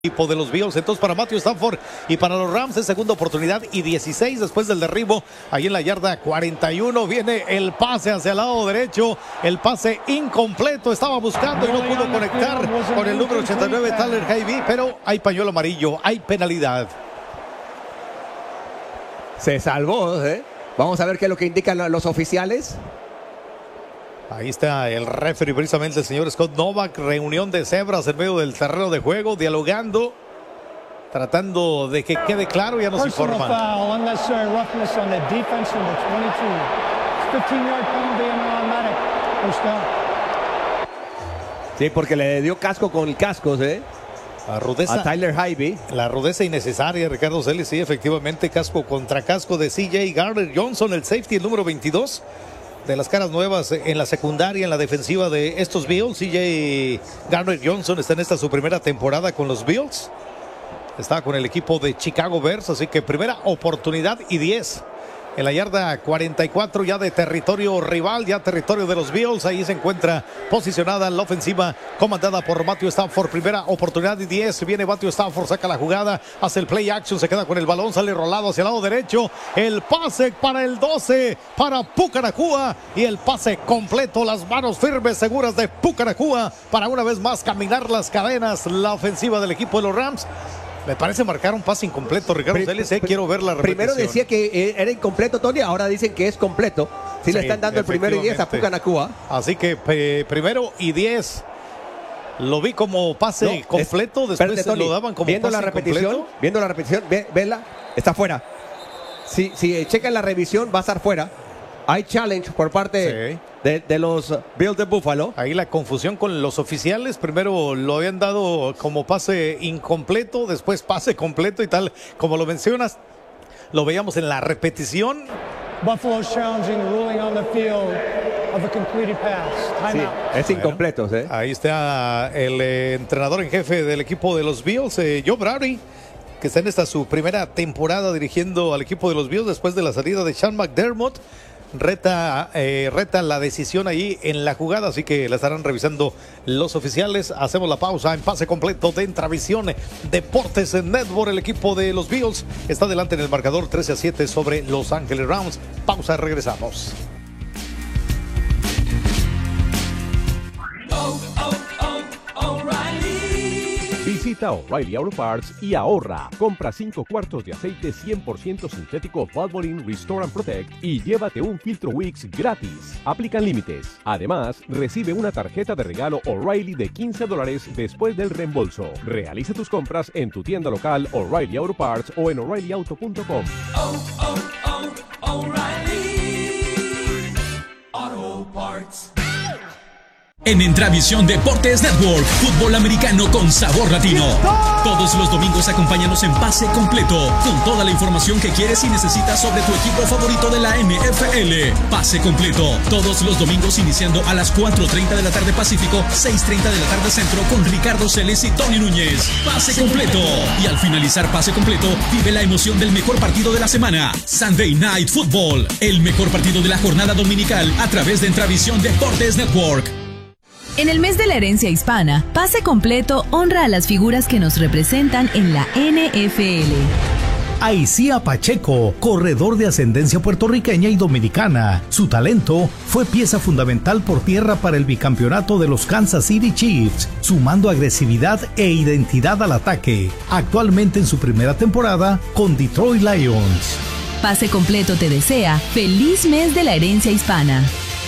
Equipo de los Bills, entonces para Matthew Stafford y para los Rams es segunda oportunidad y 16 después del derribo, ahí en la yarda 41 viene el pase hacia el lado derecho, el pase incompleto, estaba buscando y no pudo conectar con el número 89 Tyler Higbee, pero hay pañuelo amarillo, hay penalidad. Se salvó, ¿eh? Vamos a ver qué es lo que indican los oficiales. Ahí está el referee, precisamente el señor Scott Novak, reunión de cebras en medio del terreno de juego, dialogando, tratando de que quede claro, ya nos informan. Sí, porque le dio casco con el casco, ¿eh? Rudeza, a Tyler Higbee. La rudeza innecesaria, Ricardo Celis, sí, efectivamente, casco contra casco de CJ Gardner-Johnson, el safety, el número 22. De las caras nuevas en la secundaria, en la defensiva de estos Bills. CJ Gardner-Johnson está en esta su primera temporada con los Bills. Está con el equipo de Chicago Bears, así que primera oportunidad y 10. En la yarda 44 ya de territorio rival, ya territorio de los Bills. Ahí se encuentra posicionada la ofensiva comandada por Matthew Stafford. Primera oportunidad y 10. Viene Matthew Stafford, saca la jugada, hace el play action, se queda con el balón, sale rolado hacia el lado derecho. El pase para el 12, para Puka Nacua. Y el pase completo, las manos firmes, seguras de Puka Nacua. Para una vez más caminar las cadenas, la ofensiva del equipo de los Rams. Me parece marcar un pase incompleto, Ricardo Celis, quiero ver la repetición. Primero decía que era incompleto, Tony, ahora dicen que es completo. Sí, le están dando el primero y 10 a Puka Nacua. Así que primero y 10. Lo vi como pase completo, después Tony, lo daban como viendo pase la repetición, incompleto. Viendo la repetición, vela, está fuera. Si checan la revisión, va a estar fuera. Hay challenge por parte de los Bills de Buffalo. Ahí la confusión con los oficiales. Primero lo habían dado como pase incompleto, después pase completo y tal. Como lo mencionas, lo veíamos en la repetición. Buffalo challenging the ruling on the field of a completed pass. Time out. Es incompleto, ¿eh? Ahí está el entrenador en jefe del equipo de los Bills, Joe Brady, que está en esta su primera temporada dirigiendo al equipo de los Bills después de la salida de Sean McDermott. Reta la decisión ahí en la jugada, así que la estarán revisando los oficiales. Hacemos la pausa en pase completo de Intravisión Deportes Network. El equipo de los Bills está adelante en el marcador 13-7 sobre Los Ángeles Rams. Pausa, regresamos. Visita O'Reilly Auto Parts y ahorra. Compra 5 cuartos de aceite 100% sintético Valvoline Restore and Protect y llévate un filtro Wix gratis. Aplican límites. Además, recibe una tarjeta de regalo O'Reilly de $15 después del reembolso. Realiza tus compras en tu tienda local O'Reilly Auto Parts o en O'ReillyAuto.com. O'Reilly Auto Parts. En Intravisión Deportes Network, fútbol americano con sabor latino. Todos los domingos acompáñanos en Pase Completo, con toda la información que quieres y necesitas sobre tu equipo favorito de la NFL. Pase Completo, todos los domingos iniciando a las 4:30 de la tarde Pacífico, 6:30 de la tarde Centro, con Ricardo Celis y Tony Núñez. Pase Completo. Y al finalizar Pase Completo, vive la emoción del mejor partido de la semana. Sunday Night Football, el mejor partido de la jornada dominical a través de Intravisión Deportes Network. En el mes de la herencia hispana, Pase Completo honra a las figuras que nos representan en la NFL. Aicía Pacheco, corredor de ascendencia puertorriqueña y dominicana. Su talento fue pieza fundamental por tierra para el bicampeonato de los Kansas City Chiefs, sumando agresividad e identidad al ataque. Actualmente en su primera temporada con Detroit Lions. Pase Completo te desea feliz mes de la herencia hispana.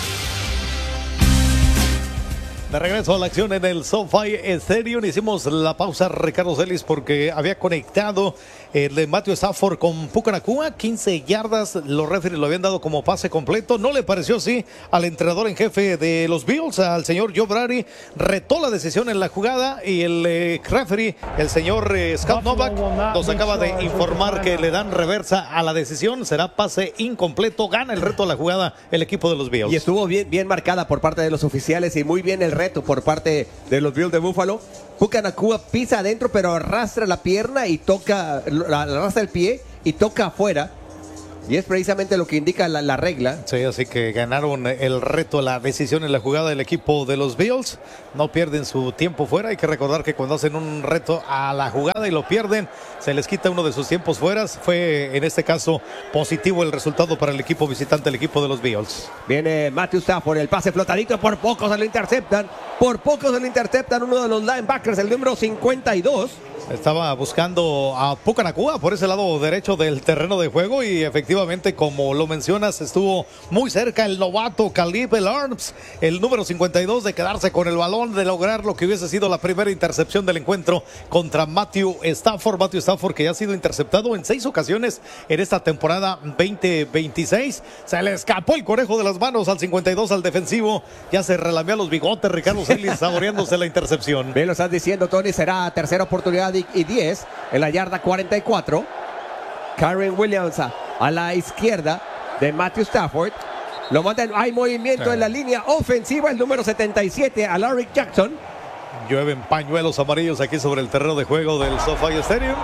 De regreso a la acción en el SoFi Stadium. Hicimos la pausa, Ricardo Celis, porque había conectado el de Matthew Stafford con Puka Nacua. 15 yardas, los referees lo habían dado como pase completo. No le pareció así al entrenador en jefe de los Bills, al señor Joe Brady. Retó la decisión en la jugada y el referee, el señor Scott Novak, nos acaba de informar que le dan reversa a la decisión. Será pase incompleto. Gana el reto de la jugada el equipo de los Bills. Y estuvo bien marcada por parte de los oficiales y muy bien el reto por parte de los Bills de Buffalo. Puka Nacua pisa adentro, pero arrastra la pierna y toca, arrastra el pie y toca afuera. Y es precisamente lo que indica la regla. Sí, así que ganaron el reto, la decisión en la jugada del equipo de los Bills. No pierden su tiempo fuera. Hay que recordar que cuando hacen un reto a la jugada y lo pierden, se les quita uno de sus tiempos fuera. Fue en este caso positivo el resultado para el equipo visitante, el equipo de los Bills. Viene Matthew Stafford, el pase flotadito, por poco se lo interceptan. Por poco se lo interceptan uno de los linebackers, el número 52. Estaba buscando a Pucanacua por ese lado derecho del terreno de juego y efectivamente, como lo mencionas, estuvo muy cerca el novato Caleb Arms, el número 52, de quedarse con el balón, de lograr lo que hubiese sido la primera intercepción del encuentro contra Matthew Stafford. Matthew Stafford, que ya ha sido interceptado en 6 ocasiones en esta temporada 2026. Se le escapó el conejo de las manos al 52, al defensivo. Ya se relamió los bigotes Ricardo Celis saboreándose la intercepción. Bien, lo estás diciendo, Tony. Será tercera oportunidad y 10 en la yarda 44. Kyren Williams a la izquierda de Matthew Stafford. Lo mandan, hay movimiento en la línea ofensiva, el número 77 a Larry Jackson. Llueven pañuelos amarillos aquí sobre el terreno de juego del SoFi Stadium.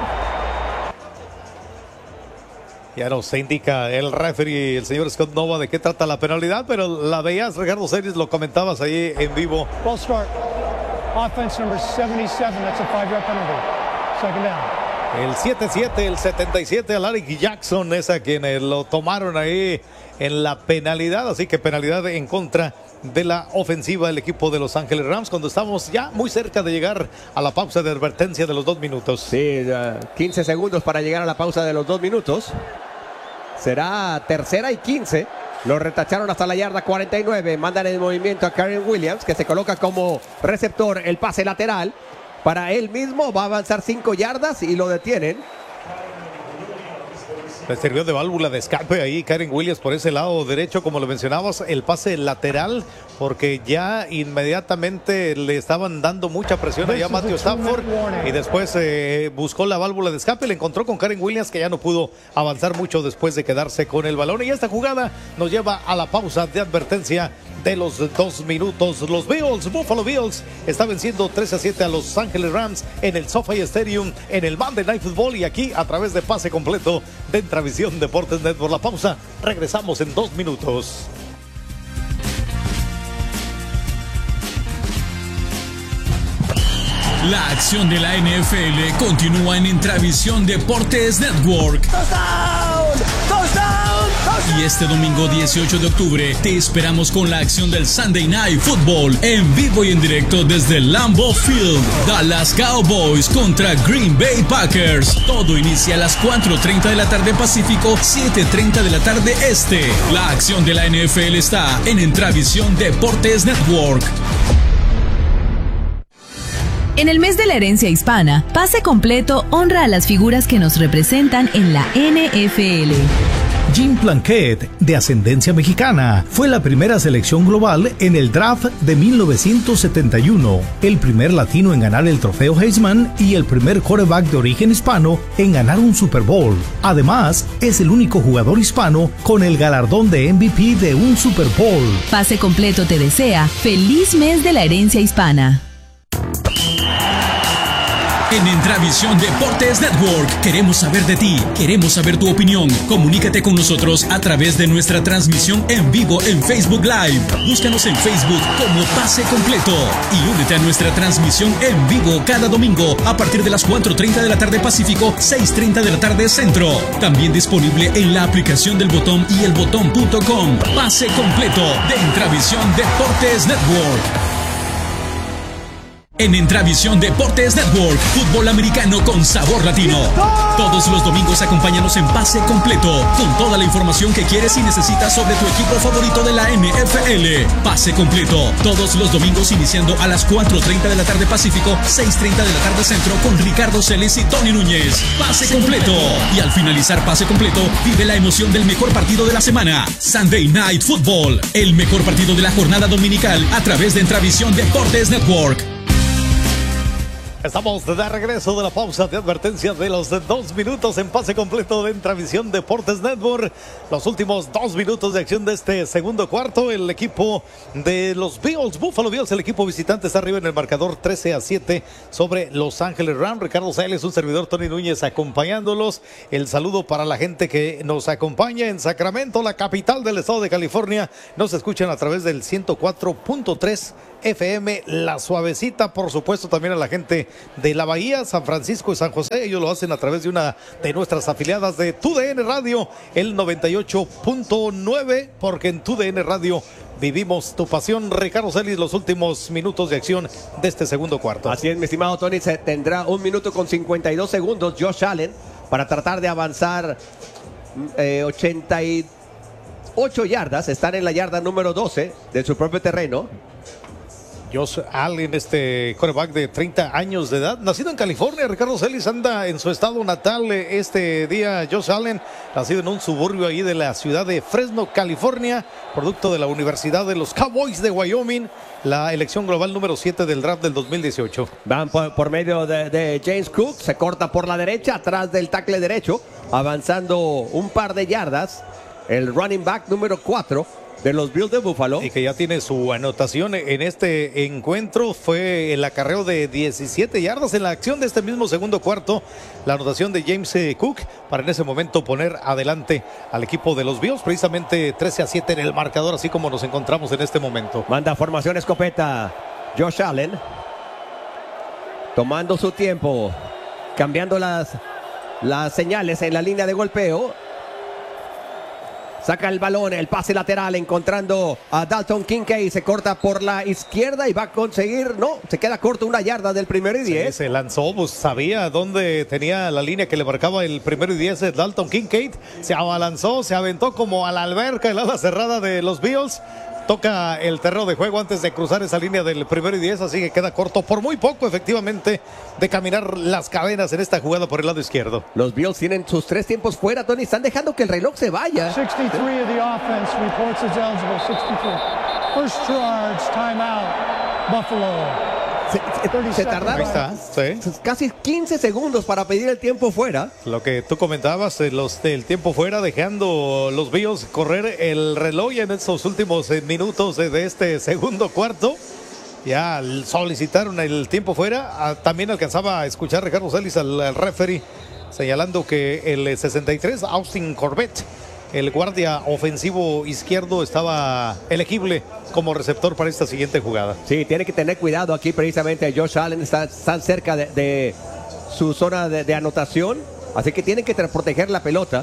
Ya nos indica el referee, el señor Scott Nova, de qué trata la penalidad, pero la veías, Ricardo Celis, lo comentabas ahí en vivo. Ball start. Offense number 77. That's a 5-yard penalty. Second down. El 7-7, el 77 a Larry Jackson es a quien lo tomaron ahí en la penalidad, así que penalidad en contra de la ofensiva del equipo de Los Ángeles Rams, cuando estamos ya muy cerca de llegar a la pausa de advertencia de los 2 minutos. Sí, 15 segundos para llegar a la pausa de los 2 minutos. Será tercera y 15. Lo retacharon hasta la yarda 49. Mandan el movimiento a Kyren Williams, que se coloca como receptor, el pase lateral para él mismo. Va a avanzar 5 yardas y lo detienen. Le sirvió de válvula de escape ahí Kyren Williams por ese lado derecho, como lo mencionabas, el pase lateral, porque ya inmediatamente le estaban dando mucha presión allá a Matthew Stafford y después buscó la válvula de escape, le encontró con Kyren Williams, que ya no pudo avanzar mucho después de quedarse con el balón, y esta jugada nos lleva a la pausa de advertencia de los 2 minutos. Los Bills, Buffalo Bills, está venciendo 13-7 a Los Ángeles Rams en el SoFi Stadium en el Monday Night Football, y aquí a través de pase completo de Intravisión Deportes Network. La pausa, regresamos en 2 minutos. La acción de la NFL continúa en Intravisión Deportes Network. Y este domingo 18 de octubre te esperamos con la acción del Sunday Night Football en vivo y en directo desde Lambeau Field. Dallas Cowboys contra Green Bay Packers. Todo inicia a las 4:30 de la tarde Pacífico, 7:30 de la tarde Este. La acción de la NFL está en Intravisión Deportes Network. En el mes de la herencia hispana, Pase Completo honra a las figuras que nos representan en la NFL. Jim Plunkett, de ascendencia mexicana, fue la primera selección global en el draft de 1971, el primer latino en ganar el trofeo Heisman y el primer quarterback de origen hispano en ganar un Super Bowl. Además, es el único jugador hispano con el galardón de MVP de un Super Bowl. Pase Completo te desea feliz mes de la herencia hispana. En Intravisión Deportes Network queremos saber de ti, queremos saber tu opinión. Comunícate con nosotros a través de nuestra transmisión en vivo en Facebook Live. Búscanos en Facebook como Pase Completo y únete a nuestra transmisión en vivo cada domingo a partir de las 4:30 de la tarde Pacífico, 6:30 de la tarde Centro. También disponible en la aplicación del Botón y elbotón.com. Pase Completo de Intravisión Deportes Network. En Intravisión Deportes Network, fútbol americano con sabor latino. Todos los domingos acompáñanos en Pase Completo, con toda la información que quieres y necesitas sobre tu equipo favorito de la NFL. Pase Completo, todos los domingos iniciando a las 4:30 de la tarde Pacífico, 6:30 de la tarde Centro, con Ricardo Celis y Tony Núñez. Pase Completo. Y al finalizar Pase Completo, vive la emoción del mejor partido de la semana. Sunday Night Football, el mejor partido de la jornada dominical a través de Intravisión Deportes Network. Estamos de regreso de la pausa de advertencia de los 2 minutos en pase completo de Entravisión Deportes Network. Los últimos 2 minutos de acción de este segundo cuarto. El equipo de los Bills, Buffalo Bills, el equipo visitante está arriba en el marcador 13-7 sobre Los Ángeles Rams. Ricardo Sáenz, un servidor Tony Núñez acompañándolos. El saludo para la gente que nos acompaña en Sacramento, la capital del estado de California. Nos escuchan a través del 104.3 FM, La Suavecita, por supuesto también a la gente de la Bahía, San Francisco y San José. Ellos lo hacen a través de una de nuestras afiliadas de TUDN Radio, el 98.9, porque en TUDN Radio vivimos tu pasión. Ricardo Celis, los últimos minutos de acción de este segundo cuarto. Así es, mi estimado Tony, se tendrá 1 minuto con 52 segundos Josh Allen para tratar de avanzar 88 yardas, están en la yarda número 12 de su propio terreno. Josh Allen, este quarterback de 30 años de edad, nacido en California. Ricardo Celis anda en su estado natal este día. Josh Allen, nacido en un suburbio ahí de la ciudad de Fresno, California, producto de la Universidad de los Cowboys de Wyoming, la elección global número 7 del draft del 2018. Van por medio de James Cook, se corta por la derecha, atrás del tackle derecho, avanzando un par de yardas, el running back número 4 de los Bills de Buffalo. Y que ya tiene su anotación en este encuentro. Fue el acarreo de 17 yardas en la acción de este mismo segundo cuarto. La anotación de James Cook para en ese momento poner adelante al equipo de los Bills. Precisamente 13-7 en el marcador, así como nos encontramos en este momento. Manda formación escopeta Josh Allen, tomando su tiempo, cambiando las señales en la línea de golpeo. Saca el balón, el pase lateral, encontrando a Dalton Kincaid. Se corta por la izquierda y va a conseguir, no, se queda corto, 1 yarda del 1 y 10. Sí, se lanzó, pues sabía dónde tenía la línea que le marcaba el 1 y 10 de Dalton Kincaid. Se abalanzó, se aventó como a la alberca, el ala cerrada de los Bills. Toca el terreno de juego antes de cruzar esa línea del 1 y 10, así que queda corto por muy poco, efectivamente, de caminar las cadenas en esta jugada por el lado izquierdo. Los Bills tienen sus 3 tiempos fuera, Tony, están dejando que el reloj se vaya. 63 of the offense reports as eligible, 63. First charge, timeout, Buffalo. Se tardaron casi 15 segundos para pedir el tiempo fuera. Lo que tú comentabas, los del tiempo fuera, dejando los Bills correr el reloj en estos últimos minutos de este segundo cuarto. Ya solicitaron el tiempo fuera. También alcanzaba a escuchar Ricardo Celis al referee señalando que el 63, Austin Corbett, el guardia ofensivo izquierdo, estaba elegible como receptor para esta siguiente jugada. Sí, tiene que tener cuidado aquí precisamente. Josh Allen está cerca de su zona de anotación, así que tienen que proteger la pelota.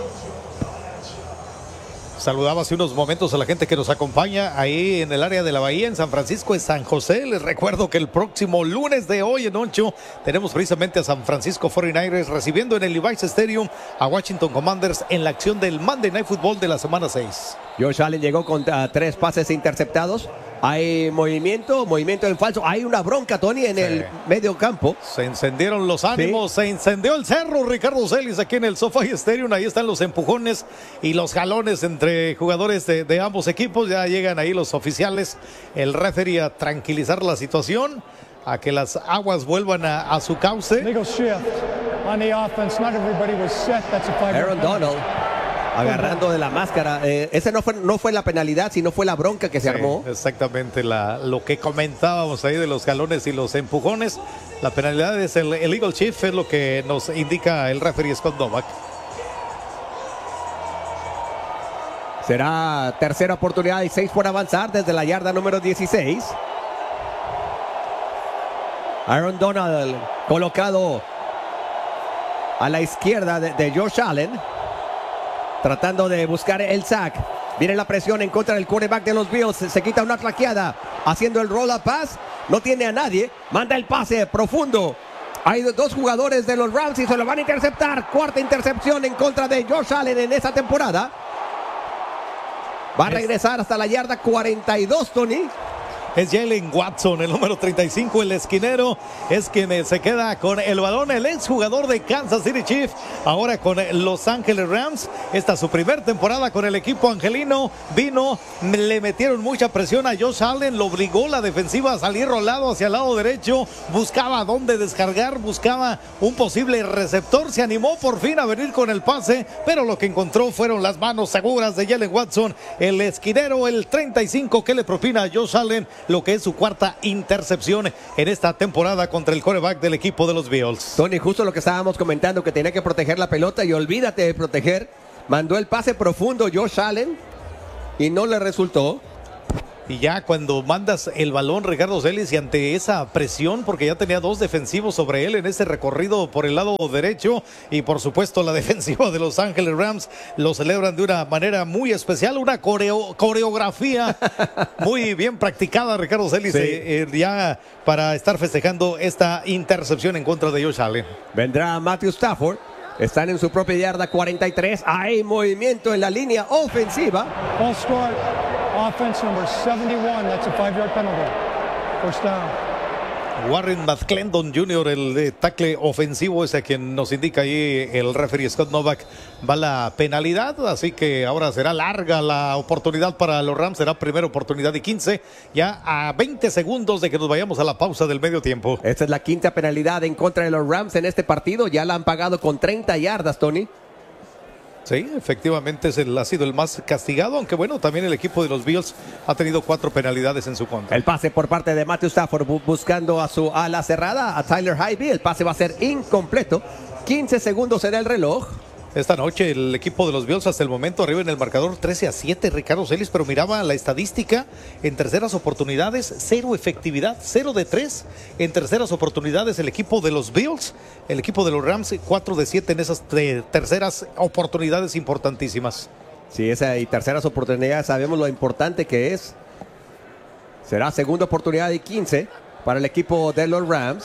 Saludaba hace unos momentos a la gente que nos acompaña ahí en el área de la Bahía, en San Francisco, en San José. Les recuerdo que el próximo lunes de hoy en 8 tenemos precisamente a San Francisco 49ers recibiendo en el Levi's Stadium a Washington Commanders en la acción del Monday Night Football de la semana 6. Josh Allen llegó con 3 pases interceptados. Hay movimiento en falso. Hay una bronca, Tony, en el medio campo. Se encendieron los ánimos, se incendió el cerro, Ricardo Celis, aquí en el SoFi Stadium. Ahí están los empujones y los jalones entre jugadores de ambos equipos. Ya llegan ahí los oficiales, el referee a tranquilizar la situación, a que las aguas vuelvan a su cauce. Aaron Donald agarrando de la máscara. Ese no fue la penalidad, sino fue la bronca que se armó. Exactamente, lo que comentábamos ahí de los jalones y los empujones. La penalidad es el illegal shift, es lo que nos indica el referee Scott Novak. Será tercera oportunidad y 6 por avanzar desde la yarda número 16. Aaron Donald colocado a la izquierda de Josh Allen, tratando de buscar el sack. Viene la presión en contra del quarterback de los Bills. Se quita una claqueada, haciendo el roll-up pass. No tiene a nadie. Manda el pase profundo. Hay 2 jugadores de los Rams y se lo van a interceptar. 4ª intercepción en contra de Josh Allen en esa temporada. Va a regresar hasta la yarda 42, Tony. es Jalen Watson, el número 35, el esquinero, es quien se queda con el balón, el exjugador de Kansas City Chiefs, ahora con Los Ángeles Rams. Esta es su primer temporada con el equipo angelino. Vino, le metieron mucha presión a Josh Allen, lo obligó la defensiva a salir rolado hacia el lado derecho, buscaba dónde descargar, buscaba un posible receptor, se animó por fin a venir con el pase, pero lo que encontró fueron las manos seguras de Jalen Watson, el esquinero, el 35, que le propina a Josh Allen lo que es su cuarta intercepción en esta temporada contra el quarterback del equipo de los Bills. Tony, justo lo que estábamos comentando, que tenía que proteger la pelota, y olvídate de proteger, mandó el pase profundo Josh Allen y no le resultó. Y ya cuando mandas el balón, Ricardo Celis, y ante esa presión, porque ya tenía dos defensivos sobre él en ese recorrido por el lado derecho, y por supuesto la defensiva de Los Ángeles Rams lo celebran de una manera muy especial, una coreografía muy bien practicada, Ricardo Celis, sí. Ya para estar festejando esta intercepción en contra de Josh Allen. Vendrá Matthew Stafford. Están en su propia yarda 43. Hay movimiento en la línea ofensiva. Ball scored. Offense number 71. That's a 5-yard penalty. First down. Warren McClendon Jr., el tackle ofensivo, es a quien nos indica ahí el referee Scott Novak, va la penalidad, así que ahora será larga la oportunidad para los Rams, será primera oportunidad y 15, ya a 20 segundos de que nos vayamos a la pausa del medio tiempo. Esta es la quinta penalidad en contra de los Rams en este partido, ya la han pagado con 30 yardas, Tony. Sí, efectivamente ha sido el más castigado, aunque bueno, también el equipo de los Bills ha tenido 4 penalidades en su contra. El pase por parte de Matthew Stafford buscando a su ala cerrada, a Tyler Higbee. El pase va a ser incompleto. 15 segundos en el reloj. Esta noche el equipo de los Bills hasta el momento arriba en el marcador 13-7, Ricardo Celis, pero miraba la estadística en terceras oportunidades, 0 efectividad, 0 de 3 en terceras oportunidades el equipo de los Bills, el equipo de los Rams 4 de 7 en esas terceras oportunidades importantísimas. Sí, esa y terceras oportunidades, sabemos lo importante que es. Será segunda oportunidad y 15 para el equipo de los Rams.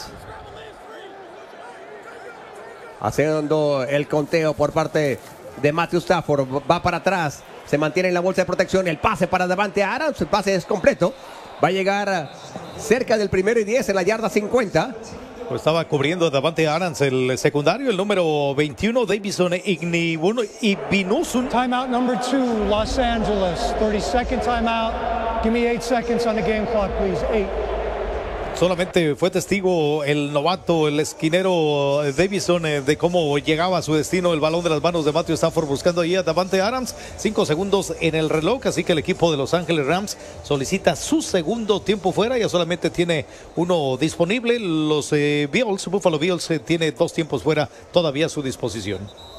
Haciendo el conteo por parte de Matthew Stafford. Va para atrás. Se mantiene en la bolsa de protección. El pase para Davante Adams. El pase es completo. Va a llegar cerca del 1º y 10 en la yarda 50. Pues estaba cubriendo Davante Adams el secundario. El número 21, Davison Igbinosun. Timeout number 2, Los Angeles. 30-second timeout. Give me 8 seconds on the game clock, please. 8. Solamente fue testigo el novato, el esquinero Davison, de cómo llegaba a su destino el balón de las manos de Matthew Stafford buscando ahí a Davante Adams. 5 segundos en el reloj, así que el equipo de Los Ángeles Rams solicita su segundo tiempo fuera. Ya solamente tiene uno disponible. Los Buffalo Bills, tiene 2 tiempos fuera todavía a su disposición.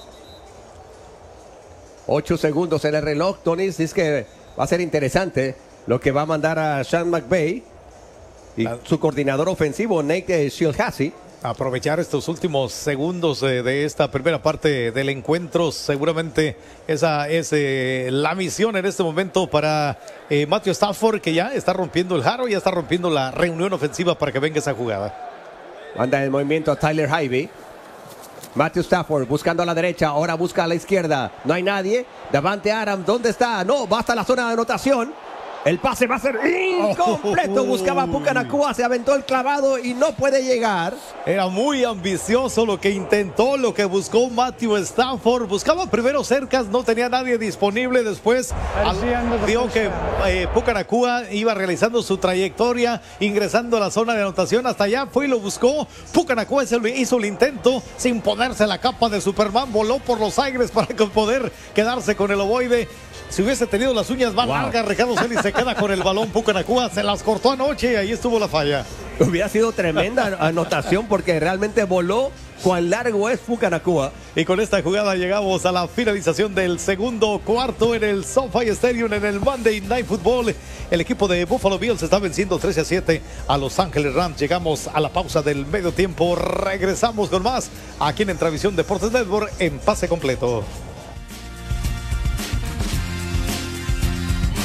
8 segundos en el reloj, Tony. Es que va a ser interesante lo que va a mandar a Sean McVay y su coordinador ofensivo, Nate Shilhassi. Aprovechar estos últimos segundos de esta primera parte del encuentro. Seguramente esa es la misión en este momento para Matthew Stafford, que ya está rompiendo el jarro, ya está rompiendo la reunión ofensiva para que venga esa jugada. Manda el movimiento a Tyler Higbee. Matthew Stafford buscando a la derecha, ahora busca a la izquierda. No hay nadie. Davante Adams, ¿dónde está? No, va hasta la zona de anotación. El pase va a ser incompleto. Buscaba a Puka Nacua, se aventó el clavado y no puede llegar. Era muy ambicioso lo que intentó, lo que buscó Matthew Stafford. Buscaba primero cercas, no tenía nadie disponible. Después vio que Puka Nacua iba realizando su trayectoria, ingresando a la zona de anotación. Hasta allá fue y lo buscó. Puka Nacua hizo el intento sin ponerse la capa de Superman. Voló por los aires para poder quedarse con el ovoide. Si hubiese tenido las uñas más largas, Ricardo Celis se queda con el balón. Puka Nacua se las cortó anoche y ahí estuvo la falla. Hubiera sido tremenda anotación porque realmente voló. Cuán largo es Puka Nacua. Y con esta jugada llegamos a la finalización del segundo cuarto en el SoFi Stadium, en el Monday Night Football. El equipo de Buffalo Bills está venciendo 13-7 a Los Ángeles Rams. Llegamos a la pausa del medio tiempo. Regresamos con más aquí en Entravisión Deportes Network en Pase Completo.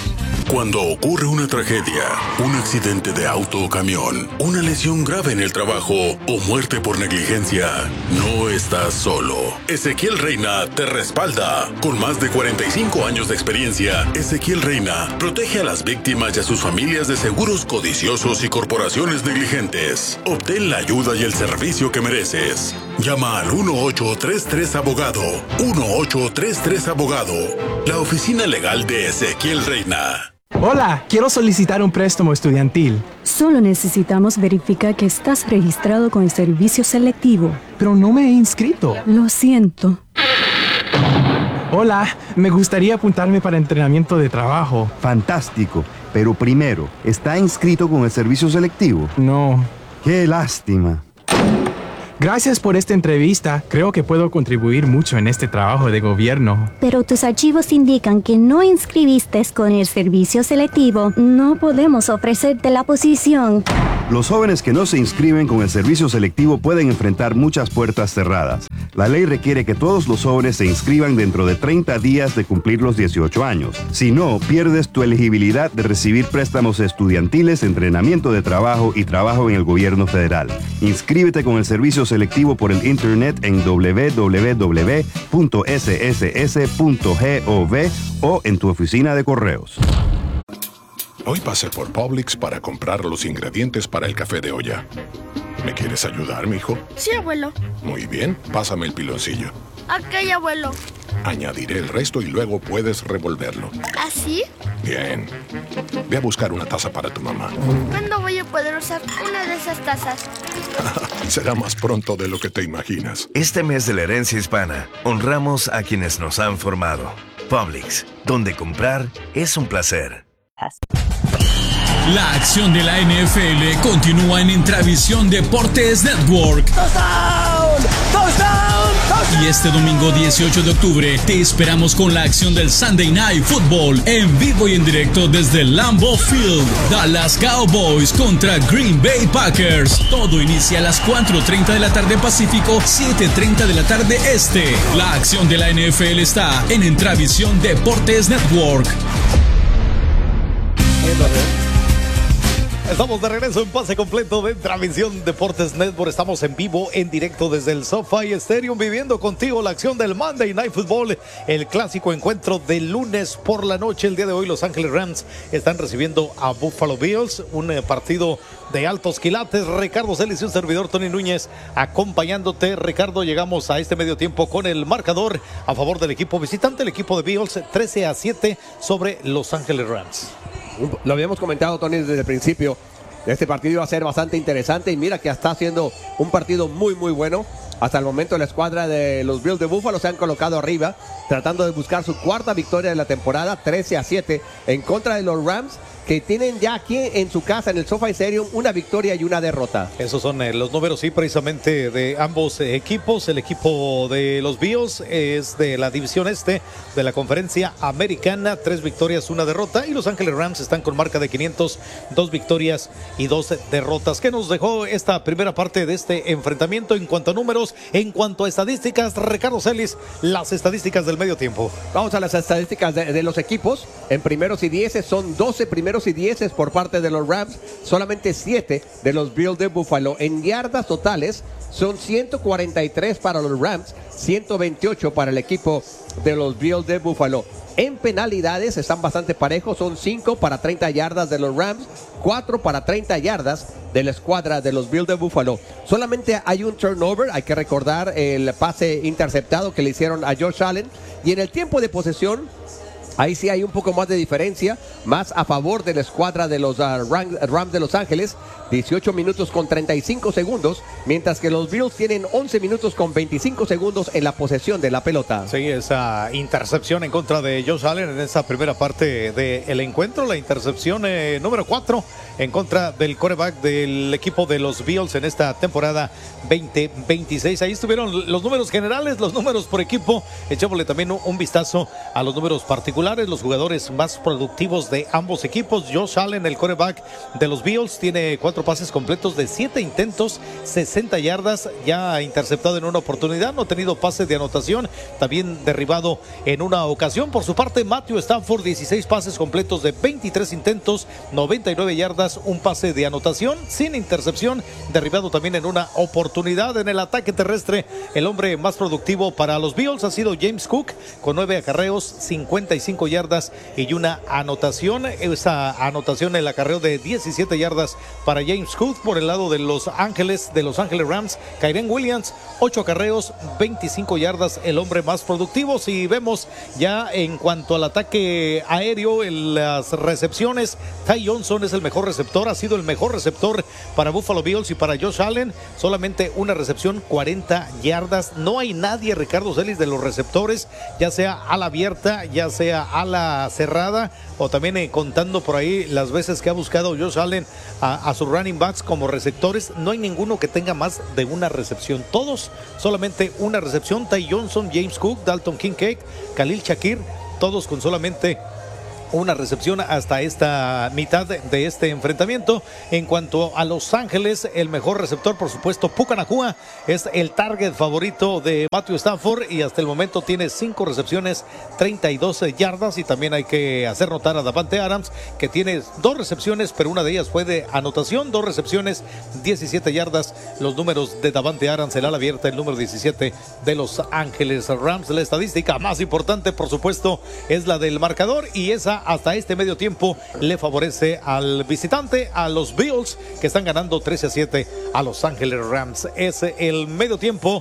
Cuando ocurre una tragedia, un accidente de auto o camión, una lesión grave en el trabajo o muerte por negligencia, no estás solo. Ezequiel Reina te respalda. Con más de 45 años de experiencia, Ezequiel Reina protege a las víctimas y a sus familias de seguros codiciosos y corporaciones negligentes. Obtén la ayuda y el servicio que mereces. Llama al 1833-ABOGADO. 1833-ABOGADO. La oficina legal de Ezequiel Reina. Hola, quiero solicitar un préstamo estudiantil. Solo necesitamos verificar que estás registrado con el servicio selectivo. Pero no me he inscrito. Lo siento. Hola, me gustaría apuntarme para entrenamiento de trabajo. Fantástico, pero primero, ¿está inscrito con el servicio selectivo? No. ¡Qué lástima! Gracias por esta entrevista. Creo que puedo contribuir mucho en este trabajo de gobierno. Pero tus archivos indican que no inscribiste con el servicio selectivo. No podemos ofrecerte la posición. Los jóvenes que no se inscriben con el servicio selectivo pueden enfrentar muchas puertas cerradas. La ley requiere que todos los jóvenes se inscriban dentro de 30 días de cumplir los 18 años. Si no, pierdes tu elegibilidad de recibir préstamos estudiantiles, entrenamiento de trabajo y trabajo en el gobierno federal. Inscríbete con el servicio selectivo por el internet en www.sss.gov o en tu oficina de correos. Hoy pasé por Publix para comprar los ingredientes para el café de olla. ¿Me quieres ayudar, mijo? Sí, abuelo. Muy bien, pásame el piloncillo. Ok, abuelo. Añadiré el resto y luego puedes revolverlo. ¿Así? Bien. Ve a buscar una taza para tu mamá. ¿Cuándo voy a poder usar una de esas tazas? Será más pronto de lo que te imaginas. Este mes de la herencia hispana, honramos a quienes nos han formado. Publix, donde comprar es un placer. La acción de la NFL continúa en Intravisión Deportes Network. ¡Touchdown! ¡Touchdown! ¡Touchdown! Y este domingo 18 de octubre te esperamos con la acción del Sunday Night Football en vivo y en directo desde Lambeau Field. Dallas Cowboys contra Green Bay Packers. Todo inicia a las 4:30 de la tarde Pacífico, 7:30 de la tarde Este. La acción de la NFL está en Intravisión Deportes Network. Estamos de regreso en pase completo de Transmisión Deportes Network. Estamos en vivo, en directo desde el SoFi Stadium, viviendo contigo la acción del Monday Night Football, el clásico encuentro del lunes por la noche. El día de hoy Los Ángeles Rams están recibiendo a Buffalo Bills, un partido de altos quilates. Ricardo Celis y un servidor Tony Núñez acompañándote. Ricardo, llegamos a este medio tiempo con el marcador a favor del equipo visitante, el equipo de Bills, 13-7 sobre Los Ángeles Rams. Lo habíamos comentado, Tony, desde el principio. Este partido iba a ser bastante interesante y mira que está siendo un partido muy bueno. Hasta el momento la escuadra de los Bills de Buffalo se han colocado arriba, tratando de buscar su cuarta victoria de la temporada, 13-7 en contra de los Rams, que tienen ya aquí en su casa, en el SoFi Stadium, una victoria y una derrota. Esos son los números, sí, precisamente de ambos equipos. El equipo de los Bills es de la división este de la conferencia americana, 3 victorias, 1 derrota. Y Los Ángeles Rams están con marca de 500, 2 victorias y 2 derrotas. ¿Qué nos dejó esta primera parte de este enfrentamiento en cuanto a números, en cuanto a estadísticas? Ricardo Celis, las estadísticas del medio tiempo. Vamos a las estadísticas de los equipos. En primeros y 10 son 12 primeros y 10 por parte de los Rams, solamente 7 de los Bills de Buffalo. En yardas totales son 143 para los Rams, 128 para el equipo de los Bills de Buffalo. En penalidades están bastante parejos, son 5 para 30 yardas de los Rams, 4 para 30 yardas de la escuadra de los Bills de Buffalo. Solamente hay un turnover, hay que recordar el pase interceptado que le hicieron a Josh Allen. Y en el tiempo de posesión, ahí sí hay un poco más de diferencia, más a favor de la escuadra de los Rams de Los Ángeles, 18 minutos con 35 segundos, mientras que los Bills tienen 11 minutos con 25 segundos en la posesión de la pelota. Sí, esa intercepción en contra de Josh Allen en esa primera parte del encuentro, la intercepción número 4 en contra del quarterback del equipo de los Bills en esta temporada 2026. Ahí estuvieron los números generales, los números por equipo. Echémosle también un vistazo a los números particulares. titulares, los jugadores más productivos de ambos equipos. Josh Allen, el quarterback de los Bills, tiene 4 pases completos de 7 intentos, 60 yardas, ya interceptado en una oportunidad, no ha tenido pase de anotación, también derribado en una ocasión. Por su parte, Matthew Stafford, 16 pases completos de 23 intentos, 99 yardas, un pase de anotación, sin intercepción, derribado también en una oportunidad. En el ataque terrestre, el hombre más productivo para los Bills ha sido James Cook, con 9 acarreos, 55 yardas y una anotación. Esa anotación, el acarreo de 17 yardas para James Cook. Por el lado de Los Ángeles Rams, Kyren Williams, 8 acarreos, 25 yardas, el hombre más productivo. Si vemos ya en cuanto al ataque aéreo, en las recepciones, Ty Johnson es el mejor receptor, ha sido el mejor receptor para Buffalo Bills. Y para Josh Allen, solamente una recepción, 40 yardas. No hay nadie, Ricardo Celis, de los receptores, ya sea ala abierta, ya sea ala cerrada, o también contando por ahí las veces que ha buscado Josh Allen a sus running backs como receptores, no hay ninguno que tenga más de una recepción. Todos solamente una recepción. Ty Johnson, James Cook, Dalton Kincaid, Khalil Shakir, todos con solamente una recepción hasta esta mitad de este enfrentamiento. En cuanto a Los Ángeles, el mejor receptor, por supuesto, Puka Nacua, es el target favorito de Matthew Stafford y hasta el momento tiene 5 recepciones, 32 yardas. Y también hay que hacer notar a Davante Adams, que tiene 2 recepciones, pero una de ellas fue de anotación. 2 recepciones, 17 yardas. Los números de Davante Adams, el ala abierta, el número 17 de Los Ángeles Rams. La estadística más importante, por supuesto, es la del marcador, y esa hasta este medio tiempo le favorece al visitante, a los Bills, que están ganando 13-7 a Los Ángeles Rams. Es el medio tiempo,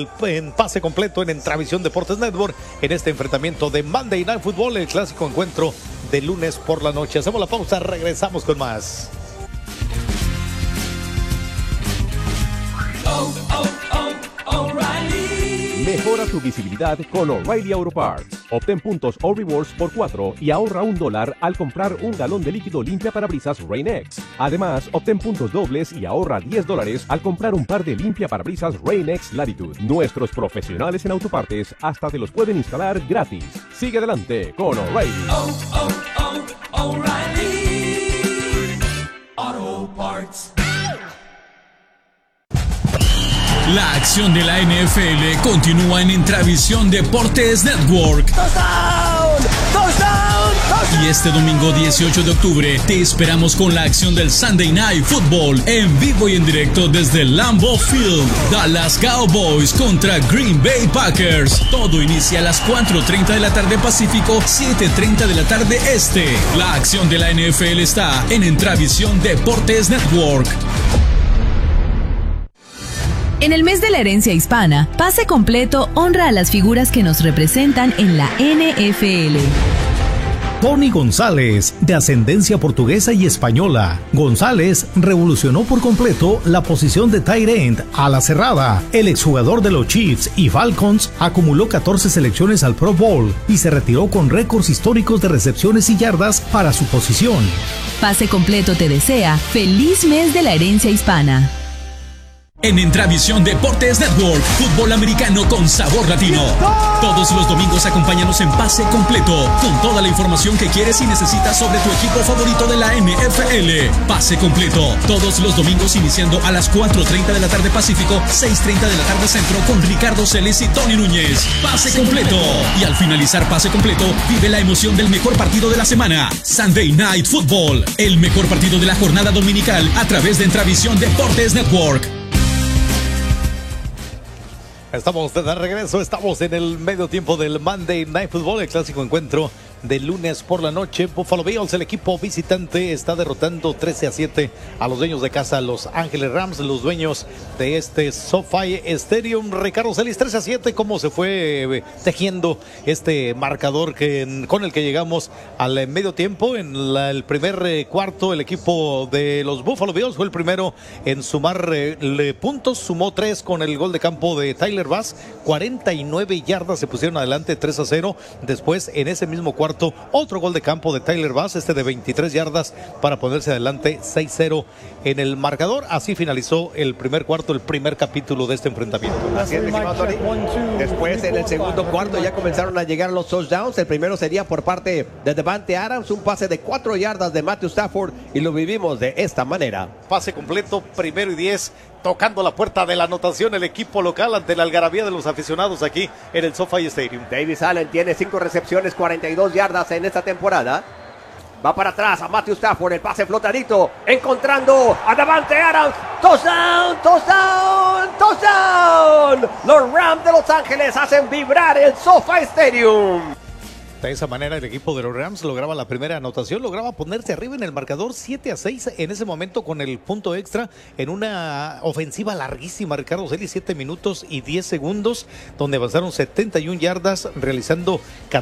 en pase completo en Entravisión Deportes Network, en este enfrentamiento de Monday Night Football, el clásico encuentro de lunes por la noche. Hacemos la pausa, regresamos con más. Mejora tu visibilidad con O'Reilly Auto Parts. Obtén puntos o rewards por 4 y ahorra $1 al comprar un galón de líquido limpia parabrisas Rain-X. Además, obtén puntos dobles y ahorra $10 al comprar un par de limpia parabrisas Rain-X Latitude. Nuestros profesionales en autopartes hasta te los pueden instalar gratis. Sigue adelante con O'Reilly. O'Reilly Auto Parts. La acción de la NFL continúa en Entravisión Deportes Network. ¡Touchdown! ¡Touchdown! ¡Touchdown! Y este domingo 18 de octubre te esperamos con la acción del Sunday Night Football en vivo y en directo desde Lambeau Field. Dallas Cowboys contra Green Bay Packers. Todo inicia a las 4:30 de la tarde Pacífico, 7:30 de la tarde Este. La acción de la NFL está en Entravisión Deportes Network. En el mes de la herencia hispana, Pase Completo honra a las figuras que nos representan en la NFL. Tony González, de ascendencia portuguesa y española. González revolucionó por completo la posición de tight end a la cerrada. El exjugador de los Chiefs y Falcons acumuló 14 selecciones al Pro Bowl y se retiró con récords históricos de recepciones y yardas para su posición. Pase Completo te desea feliz mes de la herencia hispana. En Entravisión Deportes Network, fútbol americano con sabor latino. Todos los domingos acompáñanos en Pase Completo, con toda la información que quieres y necesitas sobre tu equipo favorito de la NFL. Pase Completo, todos los domingos iniciando a las 4:30 de la tarde Pacífico, 6:30 de la tarde Centro, con Ricardo Celis y Tony Núñez. Pase Completo. Y al finalizar Pase Completo, vive la emoción del mejor partido de la semana, Sunday Night Football, el mejor partido de la jornada dominical a través de Entravisión Deportes Network. Estamos de regreso, estamos en el medio tiempo del Monday Night Football, el clásico encuentro de lunes por la noche. Buffalo Bills, el equipo visitante, está derrotando 13-7 a los dueños de casa, Los Ángeles Rams, los dueños de este SoFi Stadium. Ricardo Celis, 13-7, ¿cómo se fue tejiendo este marcador con el que llegamos al medio tiempo? En el primer cuarto, el equipo de los Buffalo Bills fue el primero en sumar puntos, sumó 3 con el gol de campo de Tyler Bass, 49 yardas se pusieron adelante, 3-0. Después, en ese mismo cuarto, cuarto. Otro gol de campo de Tyler Bass, de 23 yardas para ponerse adelante 6-0 en el marcador. Así finalizó el primer cuarto, el primer capítulo de este enfrentamiento. Así es, mi estimado Tony. Después, en el segundo cuarto, ya comenzaron a llegar los touchdowns. El primero sería por parte de Davante Adams, un pase de 4 yardas de Matthew Stafford, y lo vivimos de esta manera. Pase completo, 1st y 10, tocando la puerta de la anotación el equipo local ante la algarabía de los aficionados aquí en el SoFi Stadium. Davis Allen tiene 5 recepciones, 42 yardas en esta temporada. Va para atrás a Matthew Stafford, el pase flotadito, encontrando a Davante Adams. ¡Touchdown! ¡Touchdown! ¡Touchdown! Los Rams de Los Ángeles hacen vibrar el SoFi Stadium. De esa manera el equipo de los Rams lograba la primera anotación, lograba ponerse arriba en el marcador 7-6 en ese momento con el punto extra en una ofensiva larguísima, Ricardo Celis, 7 minutos y 10 segundos, donde avanzaron 71 yardas realizando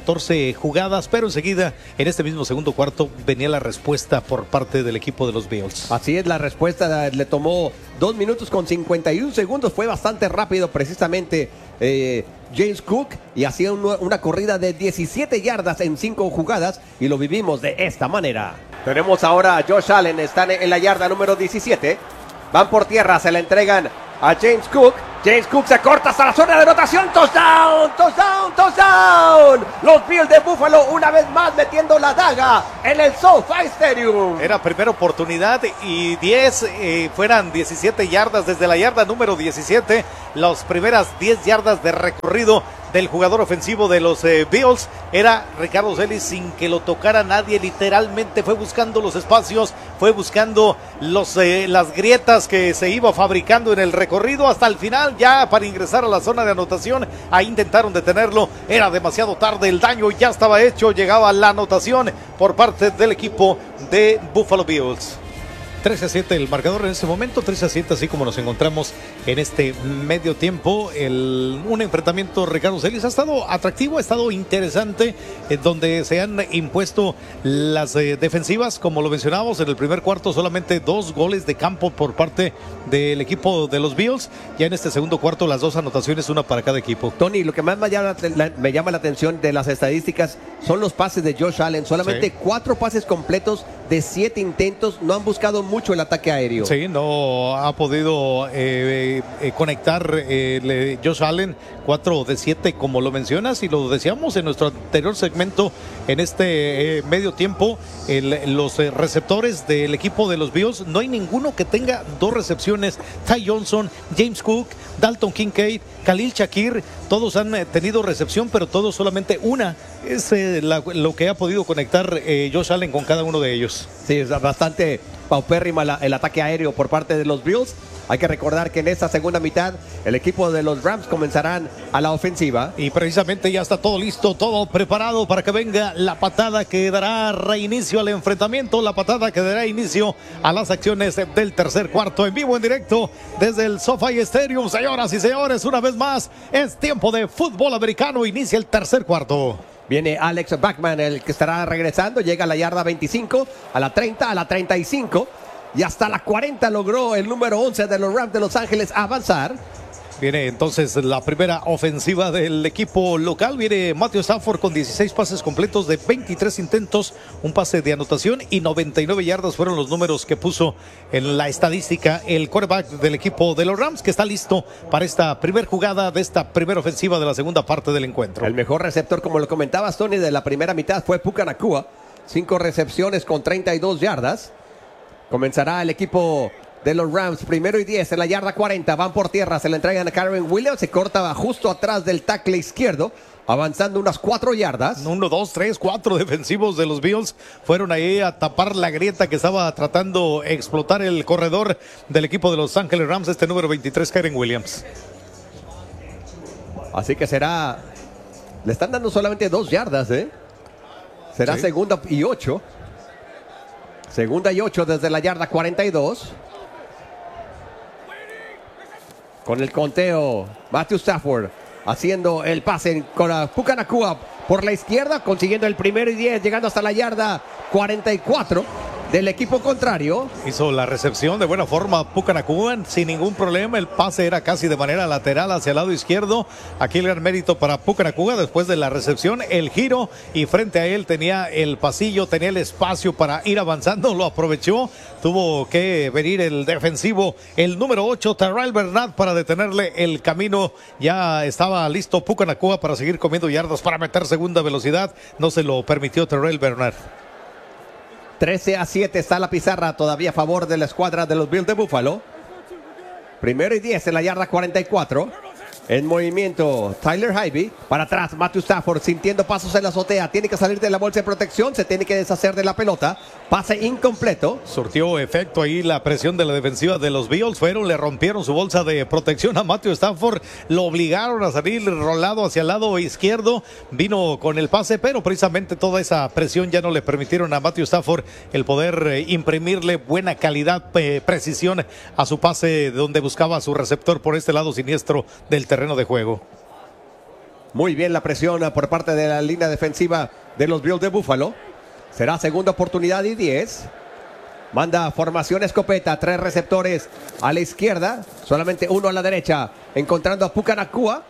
14 jugadas, pero enseguida en este mismo segundo cuarto venía la respuesta por parte del equipo de los Bills. Así es, la respuesta le tomó 2 minutos con 51 segundos, fue bastante rápido precisamente James Cook, y hacía una corrida de 17 yardas en 5 jugadas, y lo vivimos de esta manera. Tenemos ahora a Josh Allen, están en la yarda número 17, van por tierra, se la entregan a James Cook. James Cook se corta hasta la zona de anotación. ¡Touchdown! ¡Touchdown! ¡Touchdown! Los Bills de Buffalo una vez más metiendo la daga en el SoFi Stadium. Era primera oportunidad y 10, fueran 17 yardas desde la yarda número 17. Las primeras 10 yardas de recorrido del jugador ofensivo de los Bills era Ricardo Celis sin que lo tocara nadie. Literalmente fue buscando los espacios, fue buscando las grietas que se iba fabricando en el recorrido hasta el final, ya para ingresar a la zona de anotación. Ahí intentaron detenerlo, era demasiado tarde, el daño ya estaba hecho, llegaba la anotación por parte del equipo de Buffalo Bills. 13-7 el marcador en este momento, 13-7, así como nos encontramos en este medio tiempo. Un enfrentamiento, Ricardo Celis, ha estado atractivo, ha estado interesante, donde se han impuesto las defensivas, como lo mencionábamos en el primer cuarto, solamente 2 goles de campo por parte del equipo de los Bills. Ya en este segundo cuarto, las 2 anotaciones, una para cada equipo. Tony, lo que más me llama la atención de las estadísticas son los pases de Josh Allen, solamente 4 pases completos de 7 intentos, no han buscado mucho el ataque aéreo. Sí, no ha podido conectar Josh Allen, 4 de 7 como lo mencionas, y lo decíamos en nuestro anterior segmento en este medio tiempo. Los receptores del equipo de los Bills, no hay ninguno que tenga 2 recepciones. Ty Johnson, James Cook, Dalton Kincaid, Khalil Shakir, todos han tenido recepción, pero todos solamente una. Es lo que ha podido conectar Josh Allen con cada uno de ellos. Sí, es bastante paupérrima el ataque aéreo por parte de los Bills. Hay que recordar que en esta segunda mitad el equipo de los Rams comenzarán a la ofensiva. Y precisamente ya está todo listo, todo preparado para que venga la patada que dará reinicio al enfrentamiento, la patada que dará inicio a las acciones del tercer cuarto, en vivo, en directo desde el SoFi Stadium. Señoras y señores, una vez más es tiempo de fútbol americano, inicia el tercer cuarto. Viene Alex Bachman, el que estará regresando, llega a la yarda 25, a la 30, a la 35 y hasta la 40 logró el número 11 de los Rams de Los Ángeles avanzar. Viene entonces la primera ofensiva del equipo local. Viene Matthew Stafford con 16 pases completos de 23 intentos, un pase de anotación y 99 yardas fueron los números que puso en la estadística el quarterback del equipo de los Rams, que está listo para esta primera jugada de esta primera ofensiva de la segunda parte del encuentro. El mejor receptor, como lo comentabas, Tony, de la primera mitad fue Puka Nacua, 5 recepciones con 32 yardas. Comenzará el equipo de los Rams, 1st y 10 en la yarda 40, van por tierra, se la entregan a Kyren Williams, se corta justo atrás del tackle izquierdo, avanzando unas 4 yardas. 1, 2, 3, 4 defensivos de los Bills fueron ahí a tapar la grieta que estaba tratando de explotar el corredor del equipo de Los Ángeles Rams, número 23, Kyren Williams. Así que será, le están dando solamente 2 yardas, será sí. Segunda y 8. Segunda y 8 desde la yarda 42. Con el conteo, Matthew Stafford haciendo el pase con Puka Nacua por la izquierda, consiguiendo el 1st y 10, llegando hasta la yarda 44. del equipo contrario. Hizo la recepción de buena forma Puka Nacua sin ningún problema. El pase era casi de manera lateral hacia el lado izquierdo. Aquí el gran mérito para Puka Nacua después de la recepción, el giro, y frente a él tenía el pasillo, tenía el espacio para ir avanzando, lo aprovechó. Tuvo que venir el defensivo, el número 8, Terrell Bernard, para detenerle el camino. Ya estaba listo Puka Nacua para seguir comiendo yardas, para meter segunda velocidad. No se lo permitió Terrell Bernard. 13-7 está la pizarra todavía a favor de la escuadra de los Bills de Buffalo. 1st y 10 en la yarda 44. En movimiento Tyler Higbee. Para atrás Matthew Stafford sintiendo pasos en la azotea. Tiene que salir de la bolsa de protección. Se tiene que deshacer de la pelota. Pase incompleto. Surtió efecto ahí la presión de la defensiva de los Bills. Le rompieron su bolsa de protección a Matthew Stafford. Lo obligaron a salir rolado hacia el lado izquierdo. Vino con el pase, pero precisamente toda esa presión ya no le permitieron a Matthew Stafford el poder imprimirle buena calidad, precisión a su pase, donde buscaba a su receptor por este lado siniestro del terreno de juego. Muy bien la presión por parte de la línea defensiva de los Bills de Buffalo. Será segunda oportunidad y 10. Manda formación escopeta, 3 receptores a la izquierda, solamente uno a la derecha, encontrando a Puka Nacua.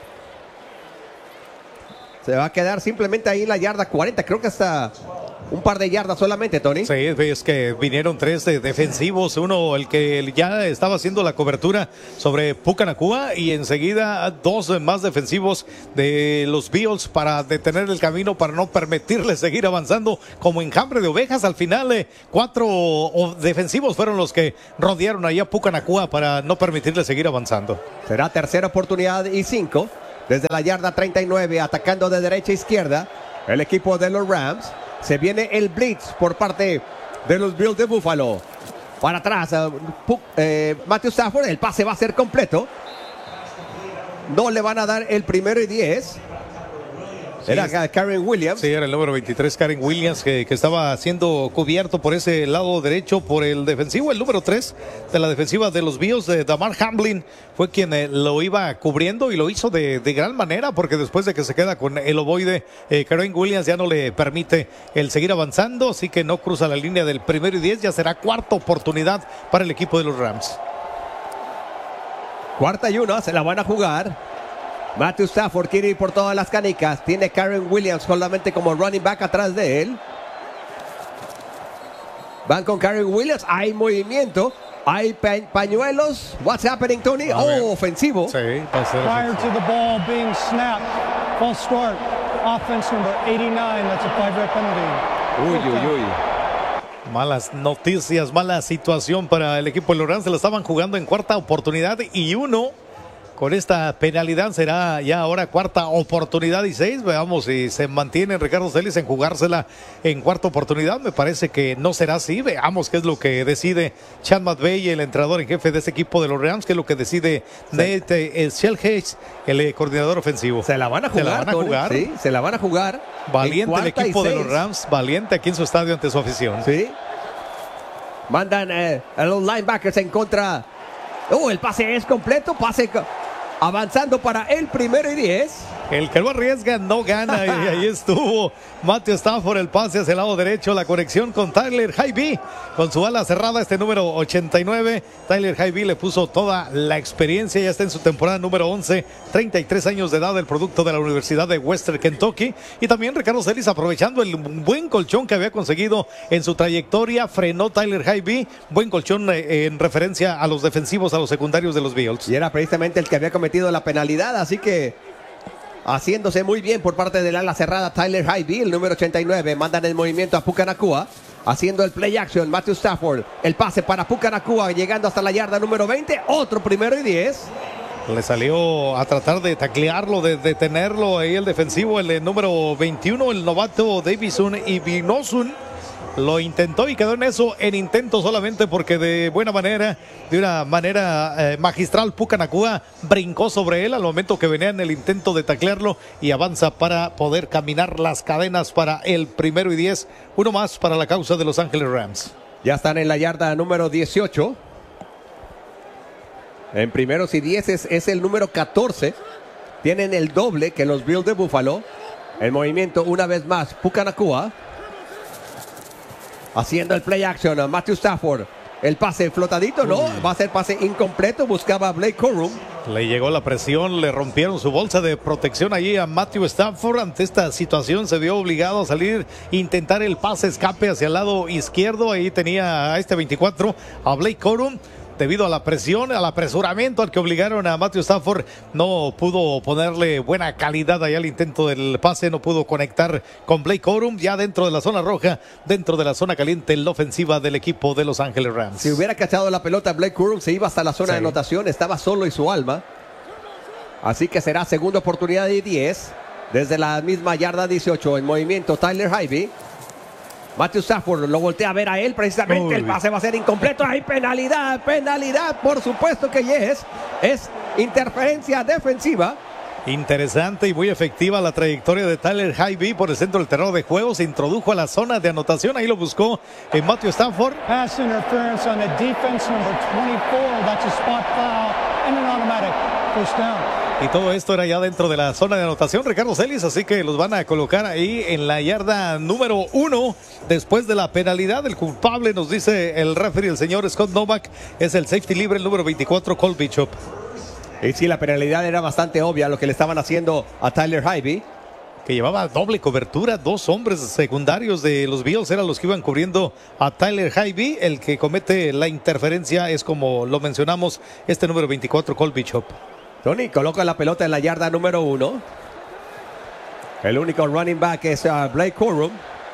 Se va a quedar simplemente ahí en la yarda 40, creo que hasta un par de yardas solamente, Tony. Sí, es que vinieron 3 defensivos, uno el que ya estaba haciendo la cobertura sobre Puka Nacua, y enseguida 2 más defensivos de los Bills para detener el camino, para no permitirle seguir avanzando como enjambre de ovejas. Al final 4 defensivos fueron los que rodearon ahí a Puka Nacua para no permitirle seguir avanzando. Será tercera oportunidad y 5 desde la yarda 39, atacando de derecha a izquierda el equipo de los Rams. Se viene el blitz por parte de los Bills de Buffalo. Para atrás, Matthew Stafford. El pase va a ser completo. No le van a dar el 1st y 10. Era Karen Williams. Sí, era el número 23, Karen Williams, que estaba siendo cubierto por ese lado derecho por el defensivo. El número 3 de la defensiva de los Bills, Damar Hamlin, fue quien lo iba cubriendo, y lo hizo de gran manera, porque después de que se queda con el ovoide, Karen Williams ya no le permite el seguir avanzando, así que no cruza la línea del 1st y 10. Ya será cuarta oportunidad para el equipo de los Rams. 4th y 1, se la van a jugar. Matthew Stafford quiere ir por todas las canicas. Tiene Karen Williams solamente como running back atrás de él. Van con Karen Williams. Hay movimiento. Hay pañuelos. What's happening, Tony? Ofensivo. Sí, va a ser prior to the ball being snapped. False start. Offense number 89. That's a 5-yard penalty. Malas noticias, mala situación para el equipo de los Rams. Se lo estaban jugando en cuarta oportunidad y 1. Con esta penalidad será ya ahora cuarta oportunidad y 6. Veamos si se mantiene Ricardo Celis en jugársela en cuarta oportunidad. Me parece que no será así. Veamos qué es lo que decide Chad McVay, el entrenador en jefe de este equipo de los Rams, qué es lo que decide Nate Shellhage, el coordinador ofensivo. Se la van a jugar. Se la van a jugar. Sí, se la van a jugar. Valiente el equipo de los Rams, valiente aquí en su estadio ante su afición. Sí. Mandan a los linebackers en contra. El pase es completo. Avanzando para el 1st y 10. El que lo arriesga no gana, y ahí estuvo Matthew Stafford, el pase hacia el lado derecho, la conexión con Tyler Higbee, con su ala cerrada, este número 89. Tyler Higbee le puso toda la experiencia, ya está en su temporada número 11, 33 años de edad, el producto de la Universidad de Western Kentucky. Y también Ricardo Celis, aprovechando el buen colchón que había conseguido en su trayectoria, frenó Tyler Higbee, buen colchón en referencia a los defensivos, a los secundarios de los Bills. Y era precisamente el que había cometido la penalidad, así que haciéndose muy bien por parte del ala cerrada Tyler Higbee, el número 89. Mandan el movimiento a Puka Nacua, haciendo el play action. Matthew Stafford, el pase para Puka Nacua, llegando hasta la yarda número 20. Otro 1st y 10. Le salió a tratar de taclearlo, de detenerlo ahí el defensivo, el número 21, el novato Davison y Vinosun. Lo intentó y quedó en eso, en intento solamente, porque de una manera magistral, Puka Nacua brincó sobre él al momento que venía en el intento de taclearlo y avanza para poder caminar las cadenas para el 1st y 10. Uno más para la causa de Los Ángeles Rams. Ya están en la yarda número 18. En 1st y 10 es el número 14. Tienen el doble que los Bills de Buffalo. El movimiento una vez más, Puka Nacua. haciendo el play action a Matthew Stafford. El pase flotadito, no, va a ser pase incompleto, buscaba a Blake Corum. Le llegó la presión, le rompieron su bolsa de protección allí a Matthew Stafford. Ante esta situación se vio obligado a salir, intentar el pase escape hacia el lado izquierdo. Ahí tenía a este 24, a Blake Corum. Debido a la presión, al apresuramiento al que obligaron a Matthew Stafford, no pudo ponerle buena calidad ahí al intento del pase, no pudo conectar con Blake Corum, ya dentro de la zona roja, dentro de la zona caliente en la ofensiva del equipo de Los Ángeles Rams. Si hubiera cachado la pelota Blake Corum, se iba hasta la zona de anotación, estaba solo y su alma. Así que será segunda oportunidad de 10, desde la misma yarda 18, en movimiento Tyler Higbee. Matthew Stafford lo voltea a ver a él precisamente. El pase va a ser incompleto. Hay penalidad, por supuesto que yes. Es interferencia defensiva. Interesante y muy efectiva la trayectoria de Tyler Higbee por el centro del terreno de juego. Se introdujo a la zona de anotación. Ahí lo buscó en Matthew Stafford. Pass interference on the defense number 24. That's a spot foul and an automatic first down. Y todo esto era ya dentro de la zona de anotación, Ricardo Celis, así que los van a colocar ahí en la yarda número 1 después de la penalidad. El culpable, nos dice el referee, el señor Scott Novak, es el safety libre, el número 24, Cole Bishop. Y sí, la penalidad era bastante obvia lo que le estaban haciendo a Tyler Higbee, que llevaba doble cobertura. Dos hombres secundarios de los Bills eran los que iban cubriendo a Tyler Higbee. El que comete la interferencia es, como lo mencionamos, este número 24, Cole Bishop. Tony coloca la pelota en la yarda número 1. El único running back es Blake Corum.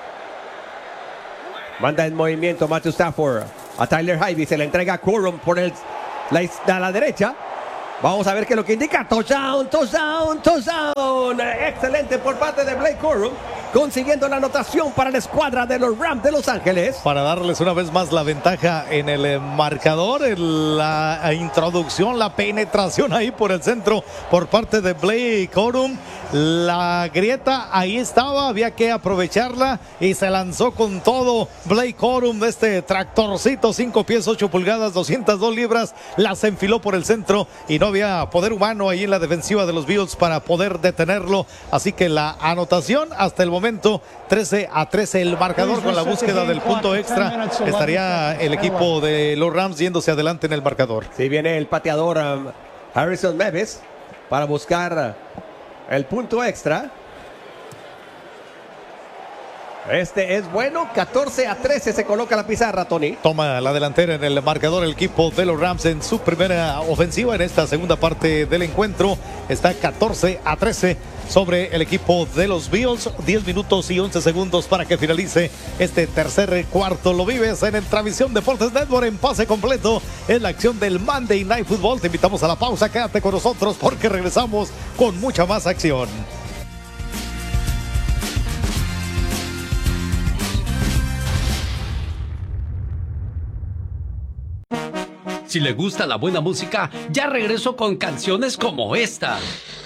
Manda en movimiento Matthew Stafford a Tyler Higbee. Se le entrega a Corum por a la derecha. Vamos a ver qué es lo que indica. Touchdown, touchdown, touchdown. Excelente por parte de Blake Corum, consiguiendo la anotación para la escuadra de los Rams de Los Ángeles. Para darles una vez más la ventaja en el marcador, la introducción, la penetración ahí por el centro por parte de Blake Corum. La grieta ahí estaba, había que aprovecharla y se lanzó con todo Blake Corum de este tractorcito, 5 pies, 8 pulgadas, 202 libras. Las enfiló por el centro y no había poder humano ahí en la defensiva de los Bills para poder detenerlo. Así que la anotación hasta el momento 13-13 el marcador. Con la búsqueda del punto extra estaría el equipo de los Rams yéndose adelante en el marcador. Sí, viene el pateador Harrison Mevis para buscar el punto extra. Este es bueno, 14-13 se coloca la pizarra, Tony. Toma la delantera en el marcador el equipo de los Rams en su primera ofensiva en esta segunda parte del encuentro. Está 14-13 sobre el equipo de los Bills. 10 minutos y 11 segundos para que finalice este tercer cuarto. Lo vives en Transmisión Deportes Network en pase completo en la acción del Monday Night Football. Te invitamos a la pausa, quédate con nosotros porque regresamos con mucha más acción. Si le gusta la buena música, ya regreso con canciones como esta.